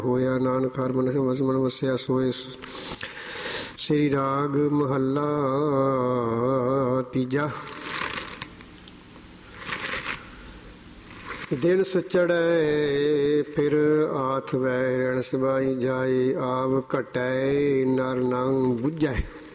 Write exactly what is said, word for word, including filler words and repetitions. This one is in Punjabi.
ਹੋਇਆ ਨਾਨਕ ਹਰਿ ਮਨ ਮਨ ਵਸਿਆ ਸੋਏ। ਸ੍ਰੀ ਰਾਗ ਮਹੱਲਾ ਤੀਜਾ। ਦਿਨ ਸਚੜੈ ਫਿਰ ਆਥ ਵੈ ਰਣ ਸਬਾਈ ਜਾਏ। ਆਵ ਘਟੈ ਨਰ ਨੰਗ ਬੁਝੈ।